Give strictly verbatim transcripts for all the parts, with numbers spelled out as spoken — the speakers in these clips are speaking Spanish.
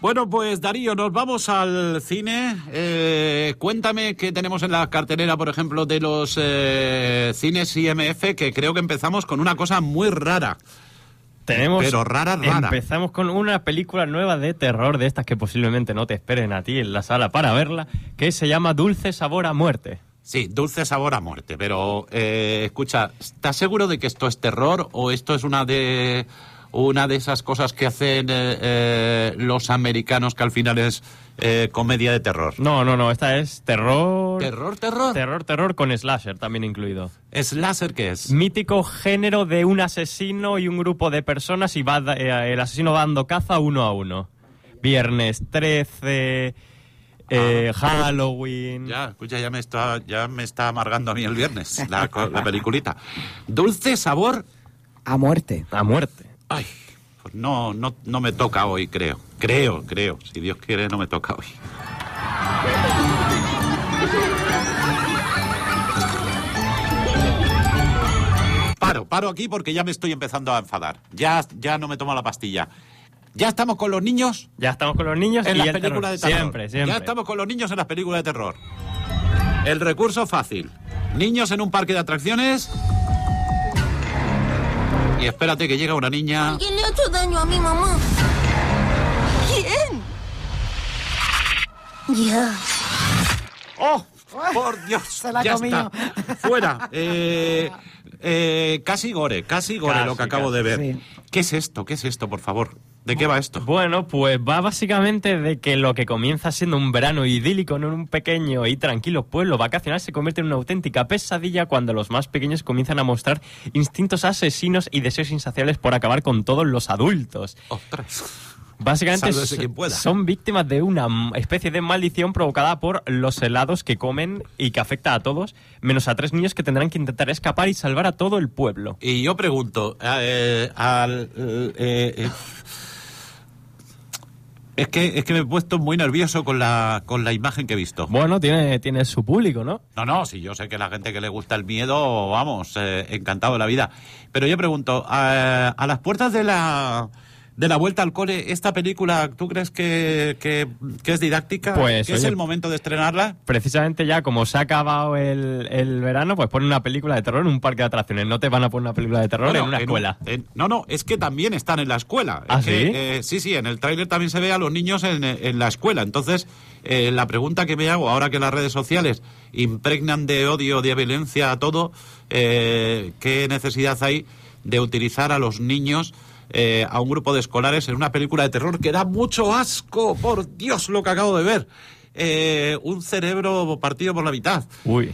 Bueno, pues Darío, nos vamos al cine. Eh, cuéntame qué tenemos en la cartelera, por ejemplo, de los eh, cines I M F, que creo que empezamos con una cosa muy rara. Tenemos, Pero rara, rara. Empezamos con una película nueva de terror, de estas que posiblemente no te esperen a ti en la sala para verla, que se llama Dulce Sabor a Muerte. Sí, Dulce Sabor a Muerte, pero eh, escucha, ¿estás seguro de que esto es terror o esto es una de una de esas cosas que hacen eh, eh, los americanos que al final es eh, comedia de terror? No, no, no, esta es terror... ¿Terror, terror? Terror, terror con slasher también incluido. ¿Slasher qué es? Mítico género de un asesino y un grupo de personas y va eh, el asesino va dando caza uno a uno. Viernes trece... Eh, Halloween. Ya, escucha, ya me está, ya me está amargando a mí el viernes la, la peliculita. Dulce Sabor a Muerte. A Muerte. Ay, pues no, no, no me toca hoy, creo. Creo, creo. Si Dios quiere, no me toca hoy. Paro, paro aquí porque ya me estoy empezando a enfadar. Ya, ya no me tomo la pastilla. ¿Ya estamos con los niños? Ya estamos con los niños en y las el películas terror. de terror. Siempre, siempre. Ya estamos con los niños en las películas de terror. El recurso fácil. Niños en un parque de atracciones. Y espérate que llega una niña. ¿Quién le ha hecho daño a mi mamá? ¿Quién? Ya. ¡Oh! ¡Por Dios! Se la ya comió. está. Fuera. Eh, eh, casi gore, casi gore Casi, lo que acabo casi, de ver. sí. ¿Qué es esto? ¿Qué es esto, por favor? ¿De qué va esto? Bueno, pues va básicamente de que lo que comienza siendo un verano idílico en un pequeño y tranquilo pueblo vacacional se convierte en una auténtica pesadilla cuando los más pequeños comienzan a mostrar instintos asesinos y deseos insaciables por acabar con todos los adultos. ¡Ostras! Básicamente Sálvese quien pueda. son víctimas de una especie de maldición provocada por los helados que comen y que afecta a todos, menos a tres niños que tendrán que intentar escapar y salvar a todo el pueblo. Y yo pregunto, eh, al... eh, eh, es que es que me he puesto muy nervioso con la con la imagen que he visto. Bueno, tiene, tiene su público, ¿no? No, no, sí, yo sé que la gente que le gusta el miedo, vamos, eh, encantado de la vida. Pero yo pregunto, a, a las puertas de la de la vuelta al cole, ¿esta película tú crees que, que, que es didáctica? Pues, ¿Que es oye, el momento de estrenarla? Precisamente ya como se ha acabado el, el verano, pues ponen una película de terror en un parque de atracciones. No te van a poner una película de terror Bueno, en una en escuela. un- en- no, no, es que también están en la escuela. ¿Ah, Es que, sí? eh, sí, sí, en el tráiler también se ve a los niños en, en la escuela. Entonces, eh, la pregunta que me hago, ahora que las redes sociales impregnan de odio, de violencia a todo, eh, ¿qué necesidad hay de utilizar a los niños, eh, a un grupo de escolares en una película de terror que da mucho asco? Por Dios, lo que acabo de ver. Eh, un cerebro partido por la mitad. Uy.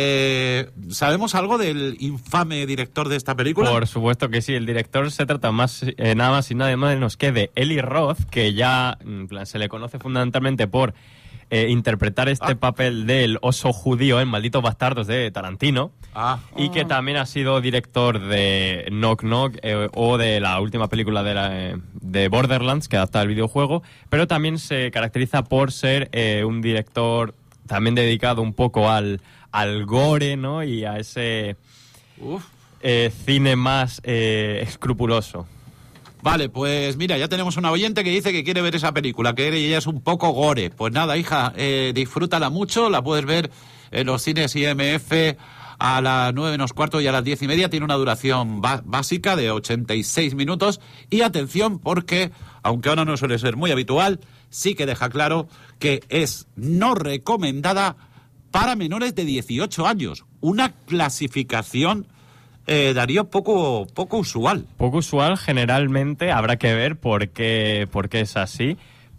Eh, ¿Sabemos algo del infame director de esta película? Por supuesto que sí, el director se trata más eh, nada más y nada menos que de Eli Roth, que ya en plan, se le conoce fundamentalmente por eh, interpretar este Ah. papel del oso judío en Malditos Bastardos de Tarantino, Ah. y que también ha sido director de Knock Knock eh, o de la última película de, la, eh, de Borderlands, que adapta el videojuego, pero también se caracteriza por ser eh, un director también dedicado un poco al, al gore, ¿no? Y a ese Uf. eh, cine más eh, escrupuloso. Vale, pues mira, ya tenemos una oyente que dice que quiere ver esa película, que ella es un poco gore. Pues nada, hija, eh, disfrútala mucho, la puedes ver en los cines I M F a las nueve menos cuarto y a las diez y media. Tiene una duración ba- básica de ochenta y seis minutos. Y atención, porque, aunque ahora no suele ser muy habitual, sí que deja claro que es no recomendada para menores de dieciocho años. Una clasificación, eh, Darío, poco, poco usual. Poco usual, generalmente habrá que ver por qué, por qué es así,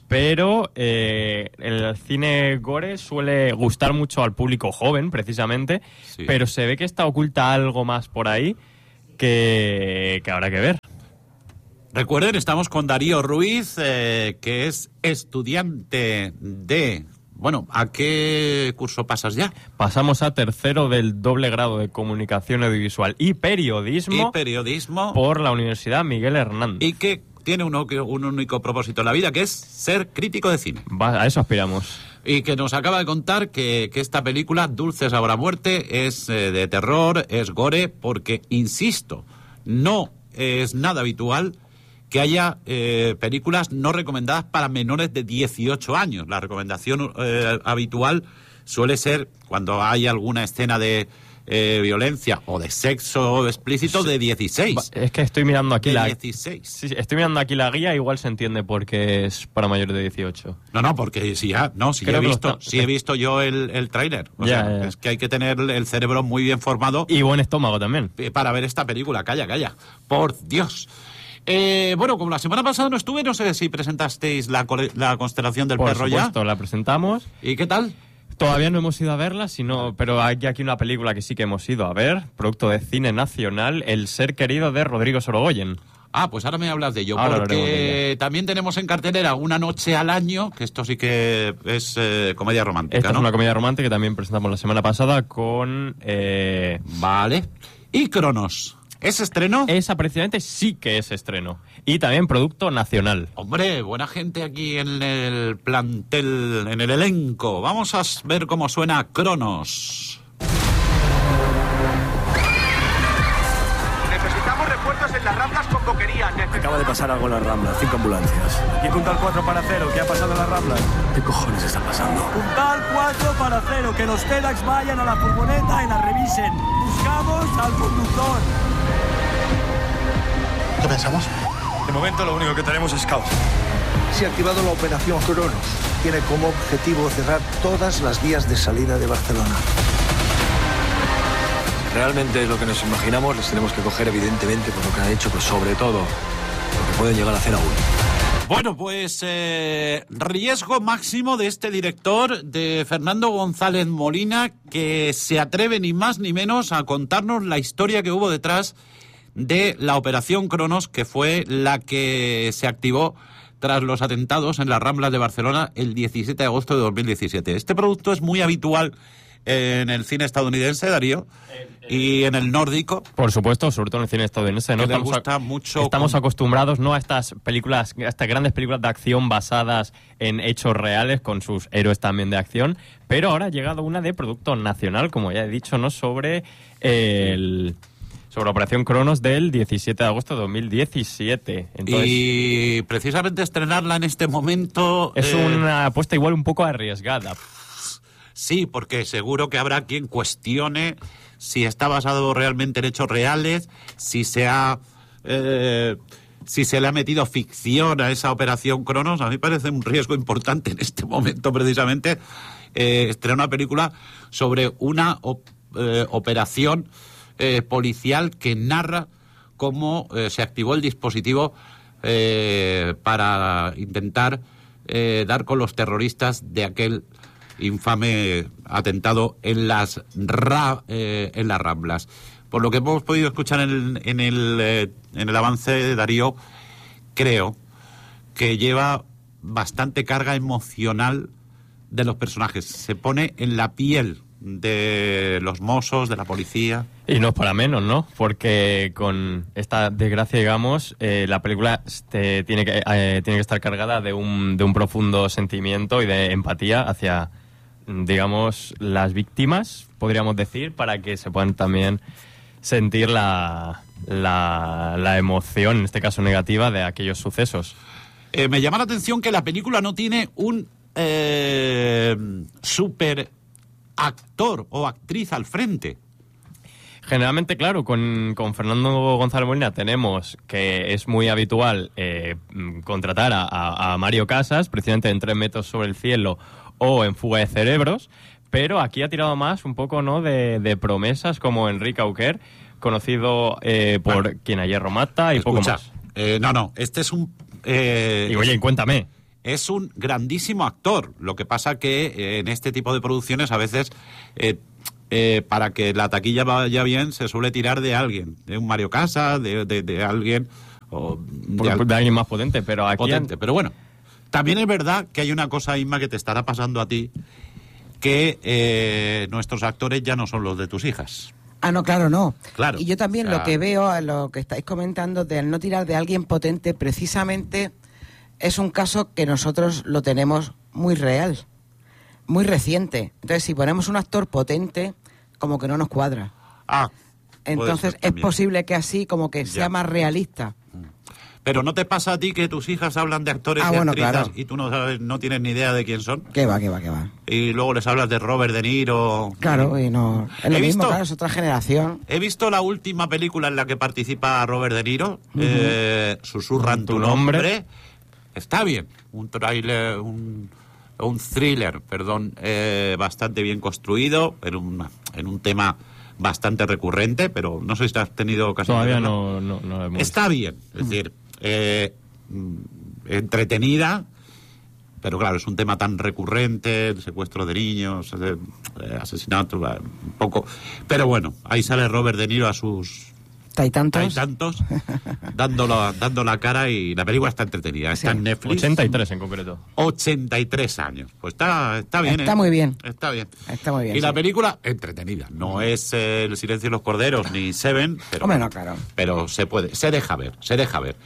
pero eh, el cine gore suele gustar mucho al público joven, precisamente, Sí. pero se ve que está oculta algo más por ahí que, que habrá que ver. Recuerden, estamos con Darío Ruiz, eh, que es estudiante de... Bueno, ¿a qué curso pasas ya? Pasamos a tercero del doble grado de Comunicación Audiovisual y Periodismo Y periodismo. por la Universidad Miguel Hernández. Y que tiene un, un único propósito en la vida, que es ser crítico de cine. Va- a eso aspiramos. Y que nos acaba de contar que, que esta película, Dulce Sabor a Muerte, es eh, de terror, es gore, porque, insisto, no es nada habitual que haya eh, películas no recomendadas para menores de dieciocho años. La recomendación eh, habitual suele ser cuando hay alguna escena de eh, violencia o de sexo explícito de dieciséis. Es que estoy mirando aquí de la dieciséis. Sí, estoy mirando aquí la guía, igual se entiende porque es para mayores de dieciocho. No, no, porque si ya, no, si Creo he que visto, está- si he visto yo el, el tráiler. O Ya, sea, ya. es que hay que tener el cerebro muy bien formado Y buen estómago también. para ver esta película. Calla, calla. Por Dios. Eh, bueno, como la semana pasada no estuve, no sé si presentasteis la, cole- la constelación del Por perro supuesto, la presentamos. ya. ¿Y qué tal? Todavía no hemos ido a verla, sino, pero hay aquí una película que sí que hemos ido a ver, producto de cine nacional, El ser querido de Rodrigo Sorogoyen. Ah, pues ahora me hablas de ello, Ahora hablaremos de porque también tenemos en cartelera Una noche al año, que esto sí que es eh, comedia romántica, Esta ¿no? es una comedia romántica que también presentamos la semana pasada con... Eh, Vale. Y Cronos. ¿Es estreno? esa precisamente sí que es estreno. Y también producto nacional. Hombre, buena gente aquí en el plantel, en el elenco. Vamos a ver cómo suena Cronos. Necesitamos refuerzos en las Ramblas con coquería. Acaba de pasar algo en las Ramblas, cinco ambulancias. ¿Y puntal cuatro para cero? ¿Qué ha pasado en las Ramblas? ¿Qué cojones está pasando? Puntal cuatro para cero. Que los TEDx vayan a la furgoneta y la revisen. Buscamos al conductor. ¿Qué pensamos? De momento lo único que tenemos es caos. Se ha activado la operación Cronos. Tiene como objetivo cerrar todas las vías de salida de Barcelona. Realmente es lo que nos imaginamos, les tenemos que coger evidentemente por lo que han hecho, pero sobre todo lo que pueden llegar a hacer aún. Bueno, pues eh, riesgo máximo de este director, de Fernando González Molina, que se atreve ni más ni menos a contarnos la historia que hubo detrás de la Operación Cronos, que fue la que se activó tras los atentados en las Ramblas de Barcelona el diecisiete de agosto de dos mil diecisiete. Este producto es muy habitual en el cine estadounidense, Darío, y en el nórdico. Por supuesto, sobre todo en el cine estadounidense. ¿no? Que le Estamos, gusta a- mucho estamos con- acostumbrados no a estas películas, a estas grandes películas de acción basadas en hechos reales, con sus héroes también de acción, pero ahora ha llegado una de producto nacional, como ya he dicho, ¿no? sobre el... sobre la Operación Cronos del diecisiete de agosto de dos mil diecisiete. Entonces, Y precisamente estrenarla en este momento... es eh, una apuesta igual un poco arriesgada. Sí, porque seguro que habrá quien cuestione si está basado realmente en hechos reales, si se ha... eh, si se le ha metido ficción a esa Operación Cronos. A mí me parece un riesgo importante en este momento, precisamente, eh, estrenar una película sobre una op- eh, operación eh, policial que narra cómo eh, se activó el dispositivo eh, para intentar eh, dar con los terroristas de aquel infame atentado en las ra, eh, en las Ramblas. Por lo que hemos podido escuchar en el, en el, eh, en el avance de Darío, creo que lleva bastante carga emocional de los personajes. Se pone en la piel de los mozos, de la policía. Y no es para menos, ¿no? Porque con esta desgracia, digamos, eh, la película este, tiene, que, eh, tiene que estar cargada de un, de un profundo sentimiento y de empatía hacia, digamos, las víctimas, podríamos decir, para que se puedan también sentir la, la, la emoción, en este caso negativa, de aquellos sucesos. Eh, me llama la atención que la película no tiene un eh, super actor o actriz al frente. Generalmente, claro, con, con Fernando González Molina tenemos que es muy habitual eh, contratar a, a, a Mario Casas, precisamente en Tres metros sobre el cielo o en Fuga de cerebros, pero aquí ha tirado más un poco, ¿no?, de, de promesas como Enrique Auquer, conocido eh, por Bueno, Quien a hierro mata y Escucha, poco más. eh, no, no, este es un... eh, Y oye, cuéntame. es un grandísimo actor. Lo que pasa que eh, en este tipo de producciones a veces eh, eh, para que la taquilla vaya bien se suele tirar de alguien, de un Mario Casas, de, de, de alguien o de, Porque al- de alguien más potente, pero aquí... potente. Pero bueno, también es verdad que hay una cosa, Inma, que te estará pasando a ti, que eh, nuestros actores ya no son los de tus hijas. Ah, no, claro, no. Claro, Y yo también o sea- lo que veo, lo que estáis comentando, de al no tirar de alguien potente, precisamente es un caso que nosotros lo tenemos muy real, muy reciente. Entonces, si ponemos un actor potente, como que no nos cuadra. Ah, puede Entonces, ser es también. posible que así, como que sea Ya. más realista. Pero ¿no te pasa a ti que tus hijas hablan de actores Ah, y bueno, actrices claro. y tú no sabes, no tienes ni idea de quién son? ¿Qué va, qué va, qué va? Y luego les hablas de Robert De Niro. Claro, y no... Es lo He mismo, visto- claro, es otra generación. He visto la última película en la que participa Robert De Niro, eh, Susurran tu, Tu nombre. nombre. Está bien, un tráiler, un, un thriller, perdón, eh, bastante bien construido, en un, en un tema bastante recurrente, pero no sé si has tenido ocasión de Todavía verla. no, no, no lo hemos Está bien, es decir, eh, mm, entretenida, pero claro, es un tema tan recurrente, el secuestro de niños, eh, eh, asesinato, eh, un poco... Pero bueno, ahí sale Robert De Niro a sus Hay tantos. hay tantos, dándolo, dando la cara, y la película está entretenida, está Sí. en Netflix. ochenta y tres en concreto. ochenta y tres años, pues está, está bien, Está ¿eh? muy bien. Está bien. Está muy bien, Y la sí. película, entretenida, no es eh, El silencio de los corderos ni Seven, pero, Hombre, no, claro. pero se puede, se deja ver, se deja ver.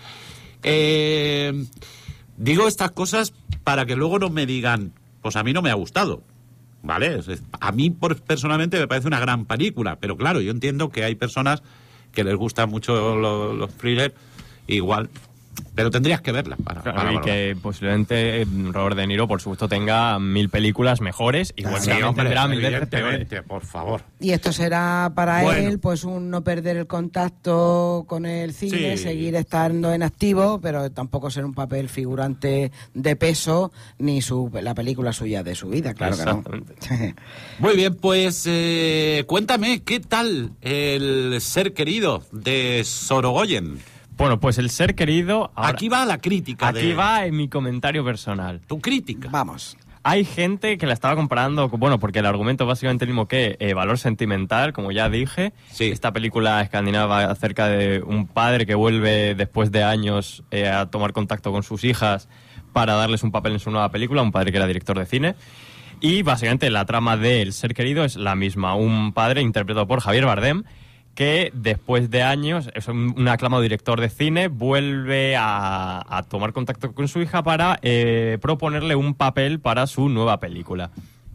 Eh, digo estas cosas para que luego no me digan, pues a mí no me ha gustado, ¿vale? Es- es- A mí por- personalmente me parece una gran película, pero claro, yo entiendo que hay personas que les gustan mucho lo- los thrillers, igual, pero tendrías que verla para, Claro, para y valorar. que posiblemente eh, Robert De Niro, por supuesto, tenga mil películas mejores y Claro, Sí, seguramente hombre, tendrá mil veces evidentemente, peores. por favor. Y esto será para Bueno. él, pues, un no perder el contacto con el cine, Sí. seguir estando en activo, pero tampoco ser un papel figurante de peso, ni su la película suya de su vida, claro que no. Exactamente. Muy bien, pues eh, cuéntame, ¿qué tal el ser querido de Sorogoyen? Bueno, pues el ser querido... ahora- Aquí va la crítica. Aquí de, va en mi comentario personal. tu crítica. Vamos. Hay gente que la estaba comparando, con- bueno, porque el argumento es básicamente el mismo que eh, Valor Sentimental, como ya dije. Sí. Esta película escandinava acerca de un padre que vuelve después de años eh, a tomar contacto con sus hijas para darles un papel en su nueva película, un padre que era director de cine. Y básicamente la trama de El ser querido es la misma. Un padre interpretado por Javier Bardem que después de años, es un, un aclamado director de cine, vuelve a, a tomar contacto con su hija para eh, proponerle un papel para su nueva película.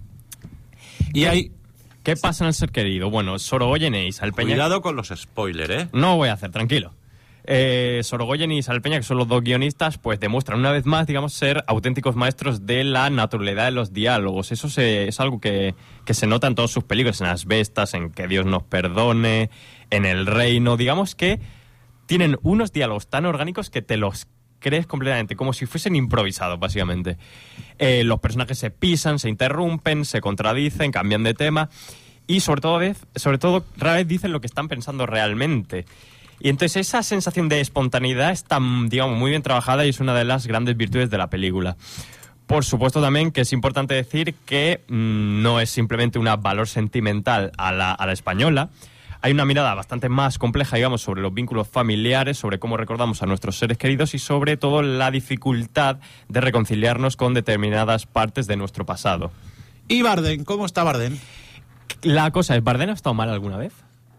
Y hay... ¿Qué pasa en El ser querido? Bueno, Sorogoyen e Isabel Peña... Cuidado con los spoilers, ¿eh? No voy a hacer, tranquilo. Eh, Sorogoyen y Isabel Peña, que son los dos guionistas, pues demuestran una vez más, digamos, ser auténticos maestros de la naturalidad de los diálogos. Eso se, es algo que, que se nota en todas sus películas, en Asbestas, en Que Dios nos perdone, en El Reino. Digamos que tienen unos diálogos tan orgánicos que te los crees completamente, como si fuesen improvisados, básicamente. Eh, los personajes se pisan, se interrumpen, se contradicen, cambian de tema y sobre todo, vez, sobre todo rara vez dicen lo que están pensando realmente. Y entonces esa sensación de espontaneidad está, digamos, muy bien trabajada y es una de las grandes virtudes de la película. Por supuesto también que es importante decir que mmm, no es simplemente una valor sentimental a la, a la española. Hay una mirada bastante más compleja, digamos, sobre los vínculos familiares, sobre cómo recordamos a nuestros seres queridos y sobre todo la dificultad de reconciliarnos con determinadas partes de nuestro pasado. ¿Y Bardem? ¿Cómo está Bardem? La cosa es, ¿Bardem ha estado mal alguna vez?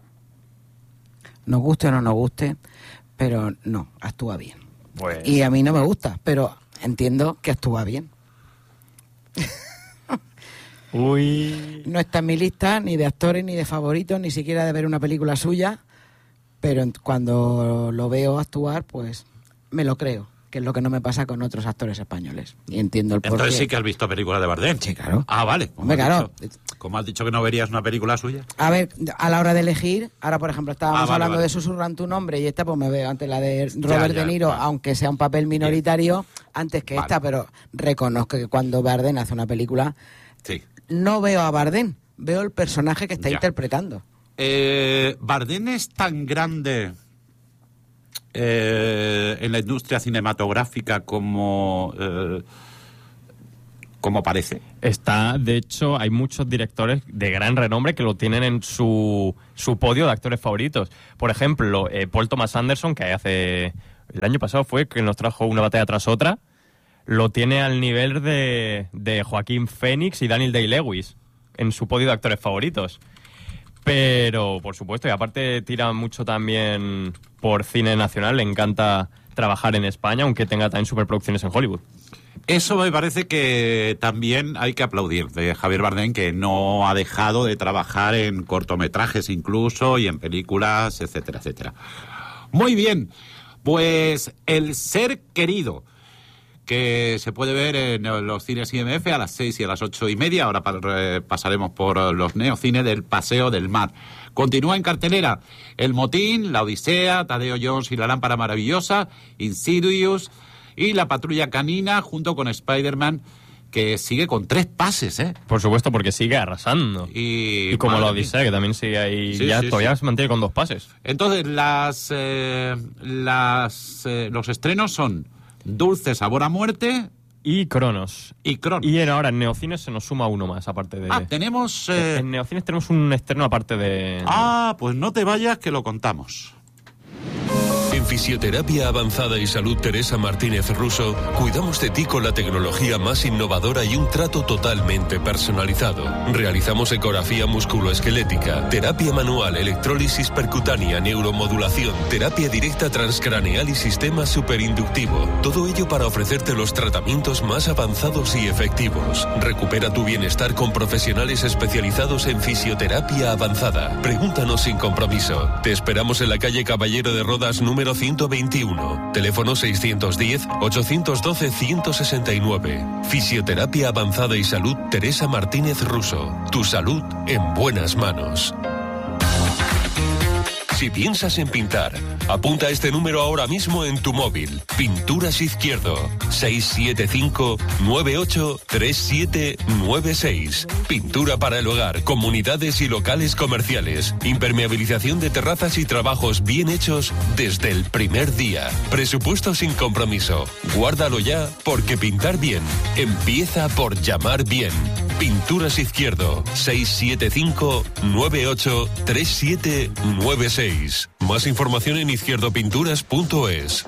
Nos guste o no nos guste, pero no, actúa bien. Pues... Y a mí no me gusta, pero entiendo que actúa bien. Uy... No está en mi lista ni de actores, ni de favoritos, ni siquiera de ver una película suya, pero en- cuando lo veo actuar, pues me lo creo, que es lo que no me pasa con otros actores españoles. Y entiendo el porqué. Entonces sí que has visto películas de Bardem. Sí, claro. Ah, vale. Como Hombre, has claro. dicho- como has dicho que no verías una película suya. A ver, a la hora de elegir, ahora por ejemplo estábamos Ah, vale, hablando vale. de Susurran tu nombre y esta pues me veo ante la de Robert ya, De Niro, vale. aunque sea un papel minoritario, antes que Vale. esta, pero reconozco que cuando Bardem hace una película, Sí. no veo a Bardem, veo el personaje que está Ya. interpretando. Eh, Bardem es tan grande eh, en la industria cinematográfica como, eh, como parece. Está, de hecho, hay muchos directores de gran renombre que lo tienen en su, su podio de actores favoritos. Por ejemplo, eh, Paul Thomas Anderson, que hace... El año pasado fue que nos trajo Una batalla tras otra, lo tiene al nivel de, de Joaquín Phoenix y Daniel Day-Lewis en su podio de actores favoritos. Pero, por supuesto, y aparte tira mucho también por cine nacional, le encanta trabajar en España, aunque tenga también superproducciones en Hollywood. Eso me parece que también hay que aplaudir de Javier Bardem, que no ha dejado de trabajar en cortometrajes incluso y en películas, etcétera, etcétera. Muy bien. Pues El ser querido, que se puede ver en los cines I M F a las seis y a las ocho y media. Ahora pasaremos por los neocines del Paseo del Mar. Continúa en cartelera El motín, La odisea, Tadeo Jones y la lámpara maravillosa, Insidious y La patrulla canina, junto con Spider-Man, que sigue con tres pases, ¿eh? Por supuesto, porque sigue arrasando. Y, y como La mía. odisea, que también sigue ahí, Sí, ya sí, todavía sí. se mantiene con dos pases. Entonces, las, eh, las eh, los estrenos son Dulce sabor a muerte Y Cronos. y Cronos. Y en, ahora en Neocines se nos suma uno más, aparte de... Ah, tenemos... eh, En Neocines tenemos un estreno aparte de... Ah, pues no te vayas que lo contamos. En Fisioterapia Avanzada y Salud Teresa Martínez Russo, cuidamos de ti con la tecnología más innovadora y un trato totalmente personalizado. Realizamos ecografía musculoesquelética, terapia manual, electrólisis percutánea, neuromodulación, terapia directa transcraneal y sistema superinductivo. Todo ello para ofrecerte los tratamientos más avanzados y efectivos. Recupera tu bienestar con profesionales especializados en fisioterapia avanzada. Pregúntanos sin compromiso. Te esperamos en la calle Caballero de Rodas número ciento veintiuno. Teléfono seiscientos diez, ochocientos doce, ciento sesenta y nueve. Fisioterapia Avanzada y Salud Teresa Martínez Russo. Tu salud en buenas manos. Si piensas en pintar, apunta este número ahora mismo en tu móvil. Pinturas Izquierdo, seis siete cinco, nueve ocho, tres siete nueve seis. Pintura para el hogar, comunidades y locales comerciales. Impermeabilización de terrazas y trabajos bien hechos desde el primer día. Presupuesto sin compromiso. Guárdalo ya, porque pintar bien empieza por llamar bien. Pinturas Izquierdo, seis siete cinco, nueve ocho, tres siete nueve seis. Más información en izquierdo pinturas punto es.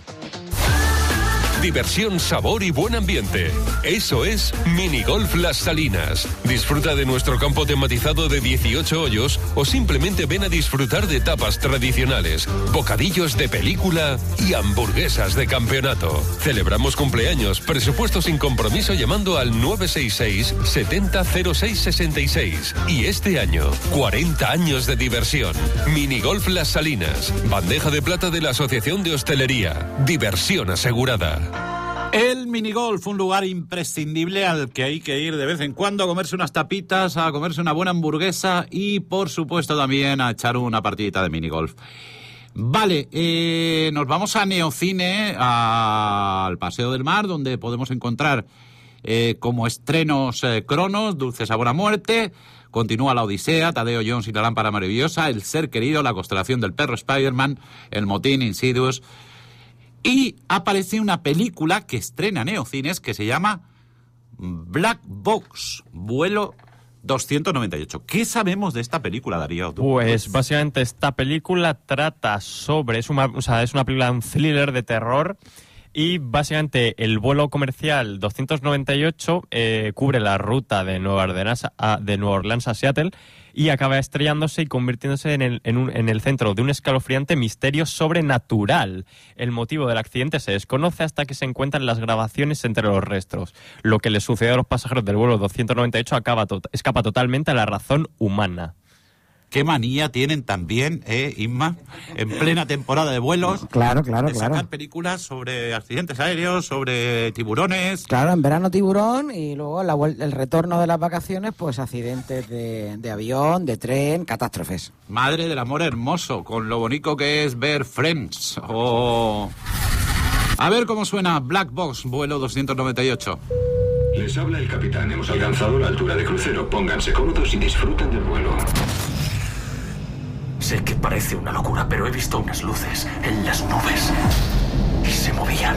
Diversión, sabor y buen ambiente. Eso es Minigolf Las Salinas. Disfruta de nuestro campo tematizado de dieciocho hoyos o simplemente ven a disfrutar de tapas tradicionales, bocadillos de película y hamburguesas de campeonato. Celebramos cumpleaños, presupuesto sin compromiso llamando al nueve seis seis, setenta, cero seis sesenta y seis. Y este año, cuarenta años de diversión. Minigolf Las Salinas. Bandeja de plata de la Asociación de Hostelería. Diversión asegurada. El minigolf, un lugar imprescindible al que hay que ir de vez en cuando a comerse unas tapitas, a comerse una buena hamburguesa y, por supuesto, también a echar una partidita de minigolf. Vale, eh, nos vamos a Neocine, a, al Paseo del Mar, donde podemos encontrar eh, como estrenos eh, Cronos, Dulce sabor a muerte, continúa La odisea, Tadeo Jones y la lámpara maravillosa, El ser querido, La constelación del perro Spider-Man, El motín, Insidious. Y aparece una película que estrena Neocines que se llama Black Box, vuelo doscientos noventa y ocho. ¿Qué sabemos de esta película, Darío? ¿Tú? Pues básicamente esta película trata sobre... Es una, o sea, es una película, un thriller de terror. Y básicamente el vuelo comercial doscientos noventa y ocho eh, cubre la ruta de Nueva Orleans a, de Nueva Orleans a Seattle y acaba estrellándose y convirtiéndose en el, en, un, en el centro de un escalofriante misterio sobrenatural. El motivo del accidente se desconoce hasta que se encuentran las grabaciones entre los restos. Lo que le sucedió a los pasajeros del vuelo doscientos noventa y ocho acaba to- escapa totalmente a la razón humana. ¿Qué manía tienen también, eh, Inma, en plena temporada de vuelos? Claro, claro, de sacar claro. películas sobre accidentes aéreos, sobre tiburones. Claro, en verano tiburón y luego la vuel- el retorno de las vacaciones, pues accidentes de, de avión, de tren, catástrofes. Madre del amor hermoso, con lo bonito que es ver Friends. O... A ver cómo suena Black Box, vuelo doscientos noventa y ocho. Les habla el capitán. Hemos alcanzado la altura de crucero. Pónganse cómodos y disfruten del vuelo. Sé que parece una locura, pero he visto unas luces en las nubes y se movían.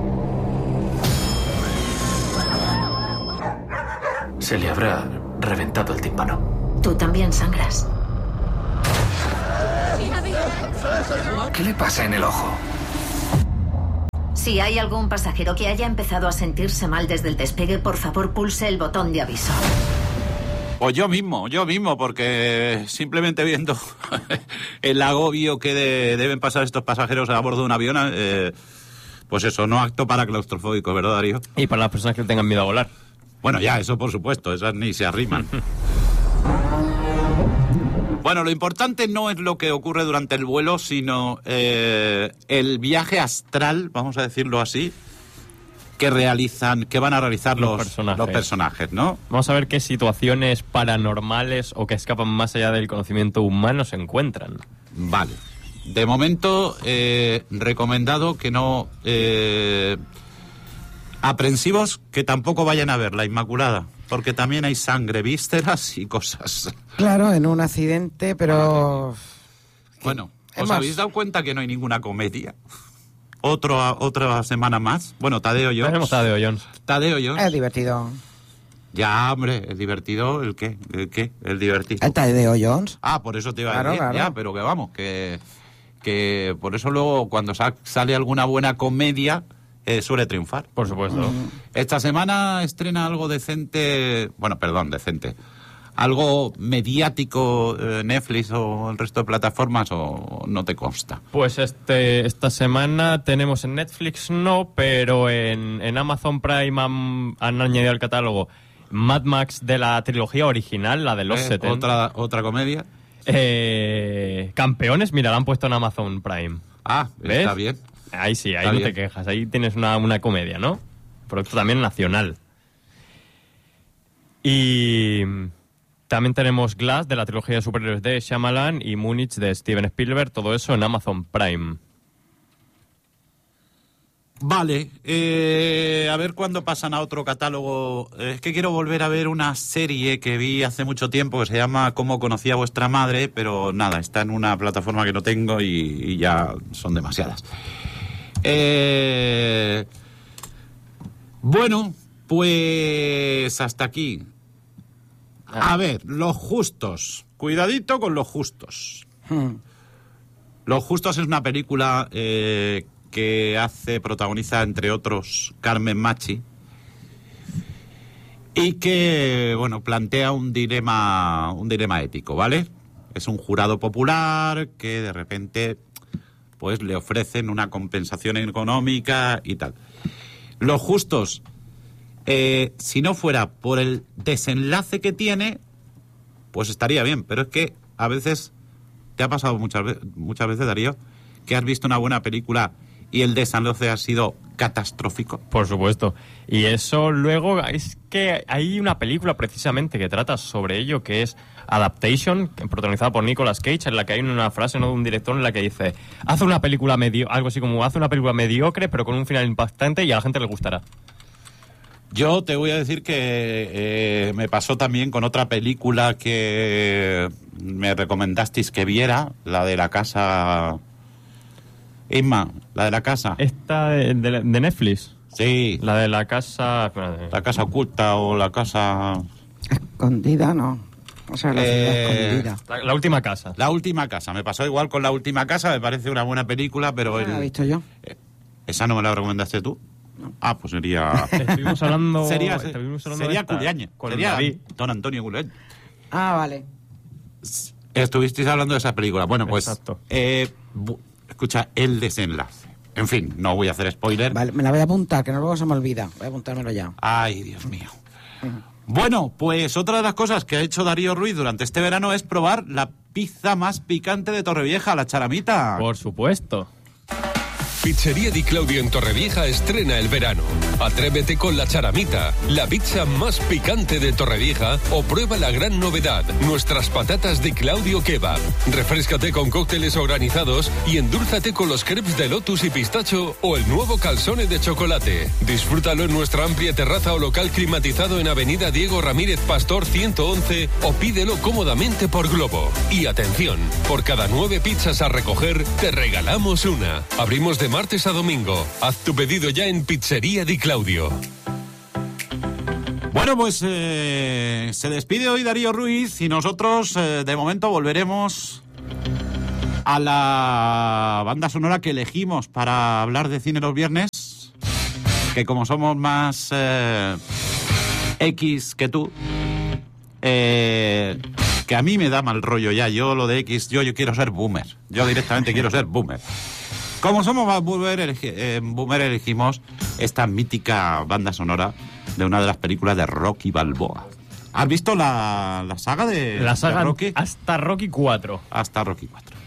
Se le habrá reventado el tímpano. Tú también sangras. ¿Qué le pasa en el ojo? Si hay algún pasajero que haya empezado a sentirse mal desde el despegue, por favor pulse el botón de aviso. O yo mismo, yo mismo, porque simplemente viendo el agobio que de, deben pasar estos pasajeros a bordo de un avión, eh, pues eso, no acto para claustrofóbico, ¿verdad, Darío? Y para las personas que tengan miedo a volar. Bueno, ya, eso por supuesto, esas ni se arriman. Bueno, lo importante no es lo que ocurre durante el vuelo, sino eh, el viaje astral, vamos a decirlo así, que realizan, que van a realizar los, los, personajes. los personajes, ¿no? Vamos a ver qué situaciones paranormales o que escapan más allá del conocimiento humano se encuentran. Vale. De momento, eh, recomendado que no... Eh, aprensivos, que tampoco vayan a ver La Inmaculada, porque también hay sangre, vísceras y cosas. Claro, en un accidente, pero... Bueno, ¿os habéis dado cuenta que no hay ninguna comedia? Otro, otra semana más. Bueno, Tadeo Jones. Tenemos Tadeo Jones. Tadeo Jones. Es divertido. Ya, hombre, el divertido, ¿el qué? ¿El qué? El divertido. El Tadeo Jones. Ah, por eso te iba a claro, decir. Claro. Ya, pero que vamos, que, que por eso luego cuando sa- sale alguna buena comedia eh, suele triunfar. Por supuesto. Mm. Esta semana estrena algo decente, bueno, perdón, decente. ¿Algo mediático eh, Netflix o el resto de plataformas o no te consta? Pues este esta semana tenemos en Netflix no, pero en, en Amazon Prime han, han añadido al catálogo Mad Max de la trilogía original, la de los ¿Eh? setenta. ¿Otra, otra comedia? Eh, Campeones, mira, la han puesto en Amazon Prime. Ah, ¿ves? Está bien. Ahí sí, ahí Está no bien. te quejas, ahí tienes una, una comedia, ¿no? Producto también nacional. Y también tenemos Glass de la trilogía de superhéroes de Shyamalan y Múnich de Steven Spielberg, todo eso en Amazon Prime. Vale, eh, a ver cuándo pasan a otro catálogo. Eh, Es que quiero volver a ver una serie que vi hace mucho tiempo que se llama Cómo conocí a vuestra madre, pero nada, está en una plataforma que no tengo y, y ya son demasiadas. Eh, bueno, pues hasta aquí. A ver, Los Justos. Cuidadito con Los Justos. Hmm. Los Justos es una película eh, que hace, protagoniza, entre otros, Carmen Machi. Y que, bueno, plantea un dilema, un dilema ético, ¿vale? Es un jurado popular que de repente, pues, le ofrecen una compensación económica y tal. Los Justos, eh, si no fuera por el desenlace que tiene, pues estaría bien. Pero es que a veces, te ha pasado muchas veces, muchas veces, Darío, que has visto una buena película y el desenlace ha sido catastrófico. Por supuesto. Y eso luego, es que hay una película precisamente que trata sobre ello, que es Adaptation, protagonizada por Nicolas Cage, en la que hay una frase, ¿no?, de un director en la que dice: haz una película medio, algo así como haz una película mediocre pero con un final impactante y a la gente le gustará. Yo te voy a decir que eh, me pasó también con otra película que me recomendasteis que viera, la de la casa... Isma, la de la casa. Esta de, de, de Netflix. Sí. La de la casa... Espérate. La casa oculta o la casa... Escondida, no. O sea, la ciudad Eh, escondida. La, la última casa. La última casa. Me pasó igual con La última casa, me parece una buena película, pero... Ah, el- la he visto yo. eh, ¿Esa no me la recomendaste tú? Ah, pues sería... Estuvimos hablando... sería estuvimos hablando sería de esta Culiaña. con Sería David. Don Antonio Culiaña. Ah, vale. Estuvisteis hablando de esa película. Bueno, pues... Exacto. eh, bu- escucha, el desenlace. En fin, no voy a hacer spoiler. Vale, me la voy a apuntar, que no luego se me olvida. Voy a apuntármelo ya. Ay, Dios mío. Bueno, pues otra de las cosas que ha hecho Darío Ruiz durante este verano es probar la pizza más picante de Torrevieja, la charamita. Por supuesto. Pizzería Di Claudio en Torrevieja estrena el verano. Atrévete con la charamita, la pizza más picante de Torrevieja, o prueba la gran novedad, nuestras patatas Di Claudio Kebab. Refréscate con cócteles organizados y endúlzate con los crepes de lotus y pistacho o el nuevo calzone de chocolate. Disfrútalo en nuestra amplia terraza o local climatizado en Avenida Diego Ramírez Pastor ciento once o pídelo cómodamente por Globo. Y atención, por cada nueve pizzas a recoger, te regalamos una. Abrimos de martes a domingo. Haz tu pedido ya en Pizzería Di Claudio. Bueno, pues eh, se despide hoy Darío Ruiz y nosotros eh, de momento volveremos a la banda sonora que elegimos para hablar de cine los viernes, que como somos más eh, X que tú, eh, que a mí me da mal rollo ya. Yo lo de X, yo, yo quiero ser boomer. Yo directamente quiero ser boomer. Como somos más boomer, elegi- eh, boomer, elegimos esta mítica banda sonora de una de las películas de Rocky Balboa. ¿Has visto la, la saga de, La saga de Rocky? hasta Rocky cuatro. Hasta Rocky cuatro.